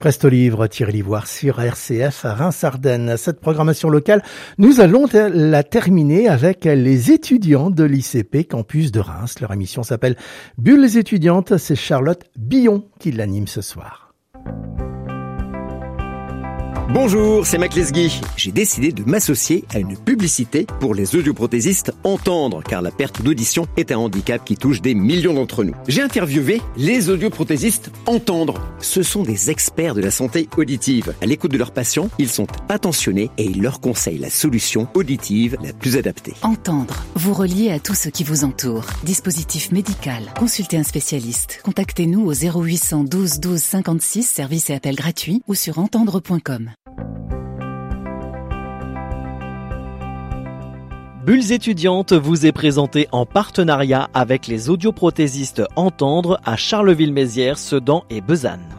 Presto Livre, Thierry Livoire sur RCF à Reims-Ardennes. Cette programmation locale, nous allons la terminer avec les étudiants de l'ICP Campus de Reims. Leur émission s'appelle Bulles étudiantes. C'est Charlotte Billon qui l'anime ce soir. Bonjour, c'est Mac Lesguy. J'ai décidé de m'associer à une publicité pour les audioprothésistes entendre, car la perte d'audition est un handicap qui touche des millions d'entre nous. J'ai interviewé les audioprothésistes entendre. Ce sont des experts de la santé auditive. À l'écoute de leurs patients, ils sont attentionnés et ils leur conseillent la solution auditive la plus adaptée. Entendre, vous relier à tout ce qui vous entoure. Dispositif médical, consultez un spécialiste. Contactez-nous au 0800 12 12 56, service et appel gratuit, ou sur entendre.com. Bulles étudiantes vous est présenté en partenariat avec les audioprothésistes Entendre à Charleville-Mézières, Sedan et Besançon.